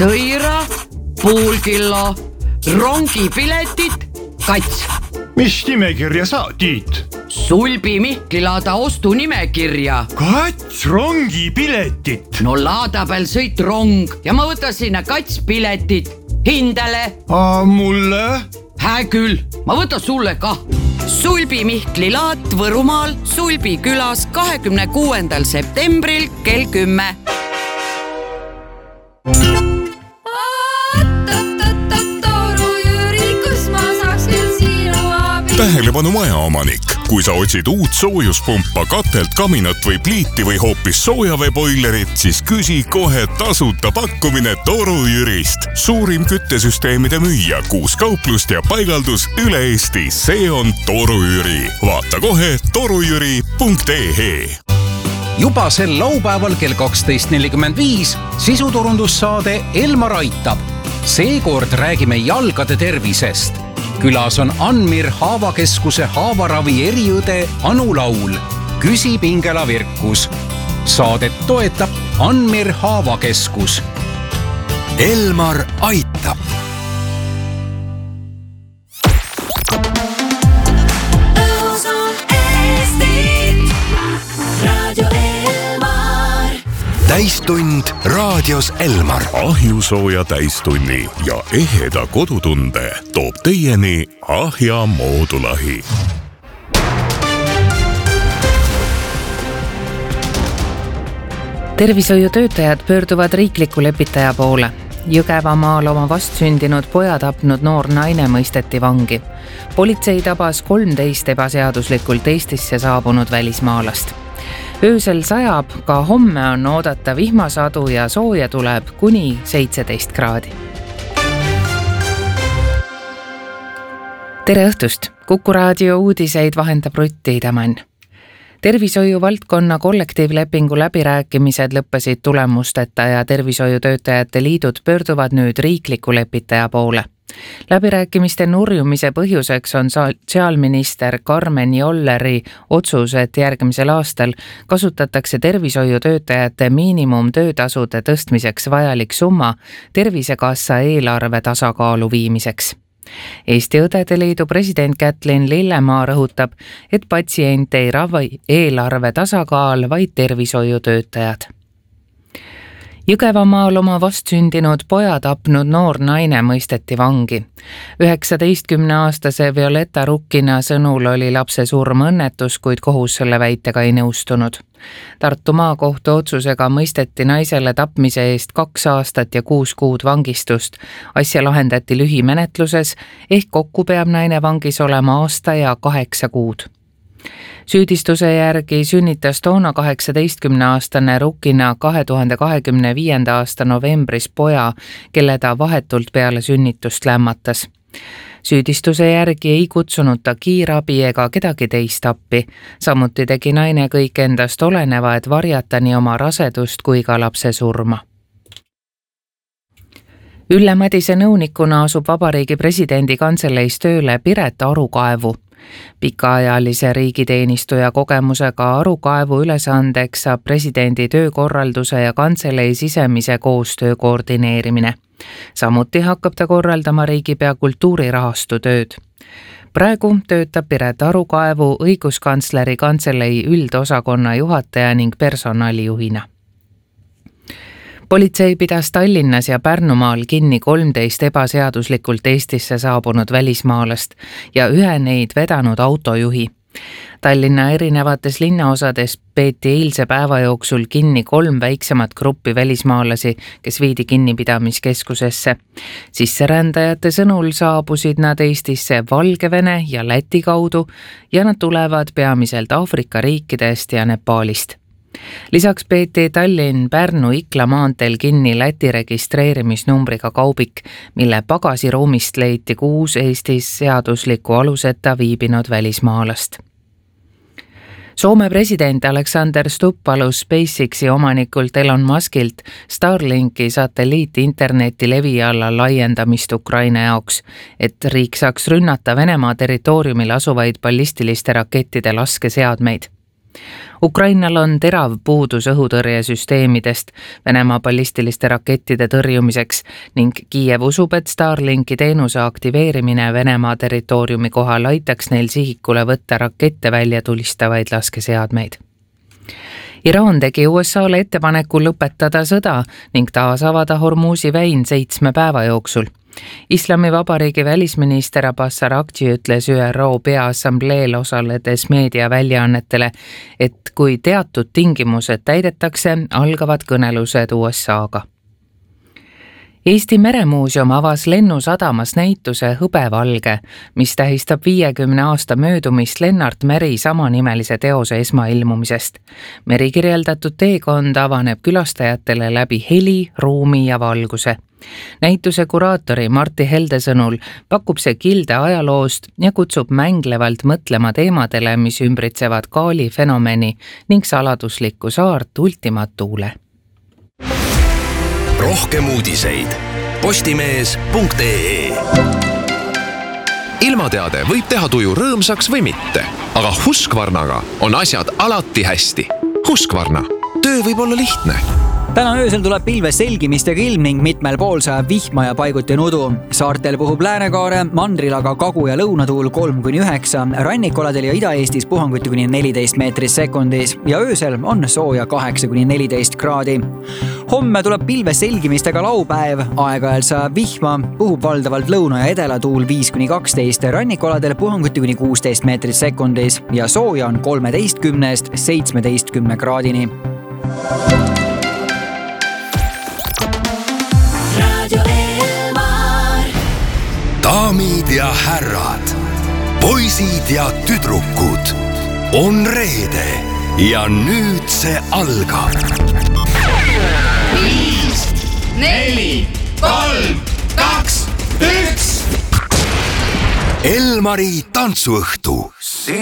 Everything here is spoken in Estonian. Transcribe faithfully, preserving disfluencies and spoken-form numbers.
sõira, pool kilo, rongipiletit, kats. Mis nimekirja sa, Tiit? Sulbi Mihkli laada ostunimekirja. Kats rongipiletit. No laada peal sõit rong ja ma võtan sinna kats piletit. Hindele. A mulle? Hää küll, ma võtan sulle ka. Sulbi Mihkli laat Võrumaal Sulbi külas kahekümne kuuendal septembril kell kümme. Tähelepanu majaomanik, kui sa otsid uut soojuspumpa, katelt, kaminat või pliiti või hoopis soojaveeboilerit, siis küsi kohe tasuta pakkumine Toru Jürist. Suurim küttesüsteemide müüja, kuus kauplust ja paigaldus üle Eesti. See on Toru Jüri. Vaata kohe torujüri punkt ee. Juba sel laupäeval kell kaksteist nelikümmend viis sisuturundussaade Elmar aitab. Seekord räägime jalgade tervisest. Külas on Anmir Haavakeskuse haavaravi eriõde Anu Laul. Küsi Pingela Virkus. Saadet toetab Anmir Haavakeskus. Elmar aitab. Täistund raadios Elmar. Ahjusooja täistunni ja eheda kodutunde toob teieni Ahja Moodulahi. Tervishoiutöötajad pöörduvad riikliku lepitaja poole. Jõgevamaal oma vastsündinud poja tapnud noor naine mõisteti vangi. Politsei tabas kolmteist ebaseaduslikult Eestisse saabunud välismaalast. Öösel sajab, ka homme on oodata vihmasadu ja sooja tuleb kuni seitseteist kraadi. Tere õhtust! Kuku raadio uudiseid vahendab Rutt Tiidemann. Tervishoiu valdkonna kollektiivlepingu läbirääkimised lõppesid tulemusteta ja tervishoiutöötajate liidud pöörduvad nüüd riikliku lepitaja poole. Läbirääkimiste nurjumise põhjuseks on sotsiaalminister Karmen Jolleri otsus, et järgmisel aastal kasutatakse tervishoiutöötajate miinimumtöötasude tõstmiseks vajalik summa Tervisekassa eelarve tasakaalu viimiseks. Eesti Õdede Liidu president Kätlin Lillemaa rõhutab, et patsient ei ravi eelarve tasakaal, vaid tervishoiutöötajad. Jõgevamaal oma vastsündinud poja tapnud noor naine mõisteti vangi. üheksateistkümneaastase Violetta Rukkina sõnul oli lapse surm õnnetus, kuid kohus selle väitega ei nõustunud. Tartu maakohtu otsusega mõisteti naisele tapmise eest kaks aastat ja kuus kuud vangistust. Asja lahendati lühimenetluses, ehk kokku peab naine vangis olema aasta ja kaheksa kuud. Süüdistuse järgi sünnitas toona kaheksateistkümneaastane Rukkina kahe tuhande kahekümne viienda aasta novembris poja, kelle ta vahetult peale sünnitust lämmatas. Süüdistuse järgi ei kutsunud ta kiirabi ega kedagi teist appi. Samuti tegi naine kõik endast oleneva, et varjata nii oma rasedust kui ka lapse surma. Ülle Madise nõunikuna asub Vabariigi presidendi kantseleis tööle Piret Arukaevu. Pikaajalise riigiteenistuja kogemusega Arukaevu ülesandeks saab presidendi töökorralduse ja kantselei sisemise koostöö koordineerimine. Samuti hakkab ta korraldama riigipea kultuurirahastu tööd. Praegu töötab Piret Arukaevu õiguskantsleri kantselei üldosakonna juhataja ning personalijuhina. Politsei pidas Tallinnas ja Pärnumaal kinni kolmteist ebaseaduslikult Eestisse saabunud välismaalast ja ühe neid vedanud autojuhi. Tallinna erinevates linnaosades peeti eilse päeva jooksul kinni kolm väiksemat gruppi välismaalasi, kes viidi kinnipidamiskeskusesse. Sisserändajate sõnul saabusid nad Eestisse Valgevene ja Läti kaudu ja nad tulevad peamiselt Aafrika riikidest ja Nepaalist. Lisaks peeti Tallinn-Pärnu-Ikla maanteel kinni Läti registreerimisnumbriga kaubik, mille pagasiruumist leiti kuus Eestis seadusliku aluseta viibinud välismaalast. Soome president Alexander Stubb palus SpaceXi omanikult Elon Muskilt Starlinki satelliit-interneti levi alla laiendamist Ukraina jaoks, et riik saaks rünnata Venemaa territooriumil asuvaid ballistiliste rakettide laskeseadmeid. Ukrainal on terav puudus õhutõrjesüsteemidest Venemaa ballistiliste rakettide tõrjumiseks ning Kiiev usub, et Starlinki teenuse aktiveerimine Venemaa territooriumi kohal aitaks neil sihikule võtta rakette välja tulistavaid laskeseadmeid. Iraan tegi U S A-le ettepaneku lõpetada sõda ning taas avada Hormuzi väin seitsme päeva jooksul. Islamivabariigi välisminister Abbas Araghchi ütles Ü R O Peaassambleel osaledes meediaväljaannetele, et kui teatud tingimused täidetakse, algavad kõnelused U S A-ga. Eesti Meremuuseum avas Lennusadamas näituse Hõbevalge, mis tähistab viiekümne aasta möödumist Lennart Meri samanimelise teose esmailmumisest. Meri kirjeldatud teekond avaneb külastajatele läbi heli, ruumi ja valguse. Näituse kuraatori Martti Helde sõnul pakub see kilde ajaloost ja kutsub mänglevalt mõtlema teemadele, mis ümbritsevad Kaali fenomeni ning saladuslikku saart Ultima Thule. Rohkem uudiseid postimees punkt ee. Ilmateade võib teha tuju rõõmsaks või mitte, aga Husqvarnaga on asjad alati hästi. Husqvarna, töö võib olla lihtne. Täna öösel tuleb pilves selgimistega ilm ning mitmel pool sajab vihma ja paiguti nudu. Saartel puhub läänekaare, mandril aga kagu- ja lõunatuul kolm kuni üheksa, rannikoladel ja Ida-Eestis puhanguti kuni neliteist meetris sekundis ja öösel on sooja kaheksa kuni neliteist kraadi. Homme tuleb pilves selgimistega laupäev, aeg-ajalt sajab vihma, puhub valdavalt lõuna- ja edalatuul viis kuni kaksteist, rannikoladel puhanguti kuni kuusteist meetris sekundis ja sooja on kolmeteistkümnest seitsmeteistkümne kraadini. Daamid ja härrad, poisid ja tüdrukud, on reede ja nüüd see algab. Viis, neli, kolm, kaks, üks. Elmari tantsuõhtu.